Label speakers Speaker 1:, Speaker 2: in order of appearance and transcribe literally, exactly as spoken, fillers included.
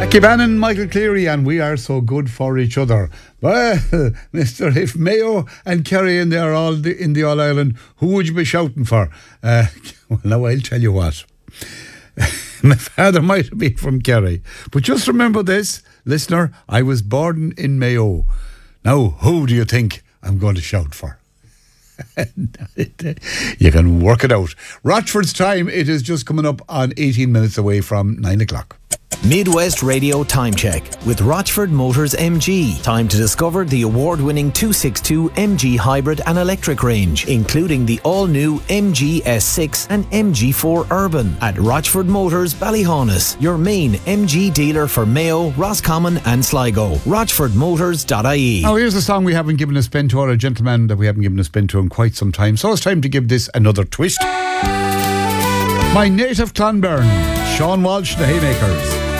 Speaker 1: Jackie Bannon, Michael Cleary, and we are so good for each other. Well, Mister, if Mayo and Kerry in there all the, in the All Ireland, who would you be shouting for? Uh, well, now I'll tell you what. My father might have been from Kerry, but just remember this, listener, I was born in Mayo. Now, who do you think I'm going to shout for? You can work it out. Rochford's time, it is just coming up on eighteen minutes away from nine o'clock.
Speaker 2: Midwest Radio Time Check with Rochford Motors M G. Time to discover the award-winning two sixty-two M G hybrid and electric range, including the all-new M G S six and M G four Urban at Rochford Motors Ballyhaunis, your main M G dealer for Mayo, Roscommon and Sligo. rochford motors dot I E.
Speaker 1: Now here's a song we haven't given a spin to, or a gentleman that we haven't given a spin to in quite some time, so it's time to give this another twist. My native Clonberne, Sean Walsh, the Haymakers.